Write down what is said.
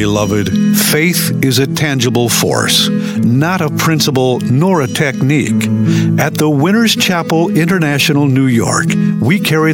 beloved, faith is a tangible force, not a principle nor a technique. At the Winners Chapel International, New York, we carry